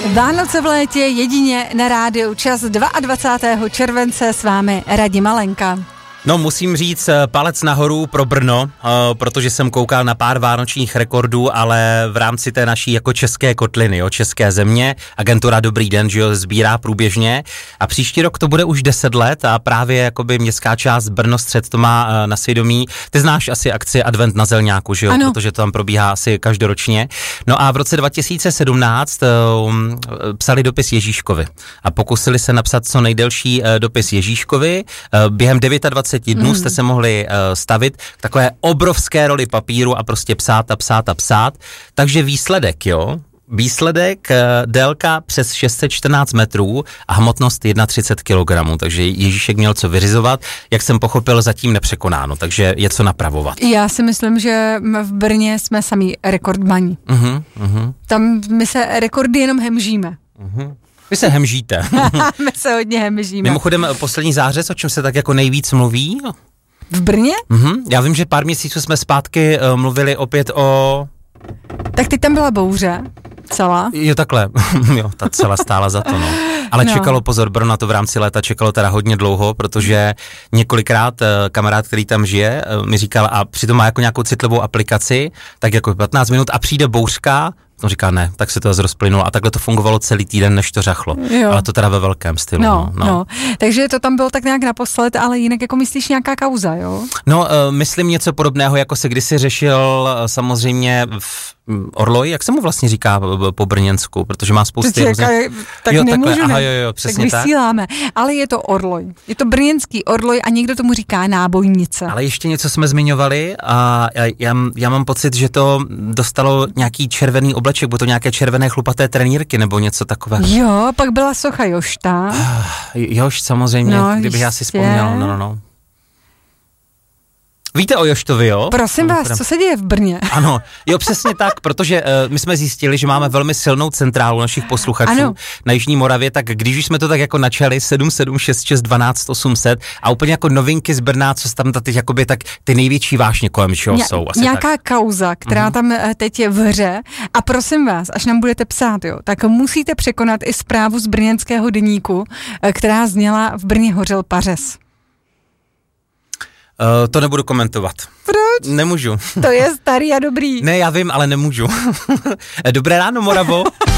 Vánoce v létě jedině na rádiu Čas 22. července s vámi Radima Lenka. No, musím říct palec nahoru pro Brno, protože jsem koukal na pár vánočních rekordů, ale v rámci té naší jako české kotliny, jo, české země, agentura Dobrý den, že jo, sbírá průběžně a příští rok to bude už 10 let a právě jakoby městská část Brno střed to má na svědomí. Ty znáš asi akci Advent na Zelňáku, že jo, ano. Protože to tam probíhá asi každoročně. No a v roce 2017 psali dopis Ježíškovi a pokusili se napsat co nejdelší dopis Ježíškovi. Během 29 dnů jste se mohli stavit k takové obrovské roli papíru a prostě psát. Takže výsledek délka přes 614 metrů a hmotnost 31 kg, takže Ježíšek měl co vyřizovat, jak jsem pochopil, zatím nepřekonáno, takže je co napravovat. Já si myslím, že v Brně jsme sami rekordmaní. Tam my se rekordy jenom hemžíme. Vy se hemžíte. My se hodně hemžíme. Mimochodem poslední zářez, o čem se tak jako nejvíc mluví? V Brně? Já vím, že pár měsíců jsme zpátky mluvili opět o... Tak teď tam byla bouře. Celá. Jo, takhle. Jo, ta celá stála za to, no. Ale čekalo, pozor, Brno na to v rámci léta čekalo teda hodně dlouho, protože několikrát kamarád, který tam žije, mi říkal, a přitom má jako nějakou citlivou aplikaci, tak jako 15 minut a přijde bouřka, on říká ne, tak se to rozplynulo a takhle to fungovalo celý týden, než to řachlo. Jo. Ale to teda ve velkém stylu. No. Takže to tam bylo tak nějak naposled, ale jinak jako myslíš nějaká kauza, jo? No, myslím něco podobného, jako se kdysi řešil samozřejmě v Orloj, jak se mu vlastně říká po brněnsku, protože má spousty... Tak jo, nemůžu, takhle, jo, přesně tak. Vysíláme, ale je to Orloj. Je to brněnský Orloj a někdo tomu říká nábojnice. Ale ještě něco jsme zmiňovali a já mám pocit, že to dostalo nějaký červený obleček, bylo to nějaké červené chlupaté trenýrky nebo něco takového. Jo, pak byla socha Jošta. Jošt samozřejmě, kdybych já si vzpomněl, no. Víte o Joštovi, jo? Prosím vás, co se děje v Brně? Ano, jo, přesně tak, protože my jsme zjistili, že máme velmi silnou centrálu našich posluchačů na Jižní Moravě, tak když už jsme to tak jako načali 7766 12 800 a úplně jako novinky z Brna, co tam teď jakoby tak ty největší vášně kolem čeho jsou. Asi nějaká tak. Kauza, která tam teď je v hře a prosím vás, až nám budete psát, jo, tak musíte překonat i zprávu z brněnského deníku, která zněla: v Brně hořel pařez. To nebudu komentovat. Proč? Nemůžu. To je starý a dobrý. Ne, já vím, ale nemůžu. Dobré ráno, Moravo.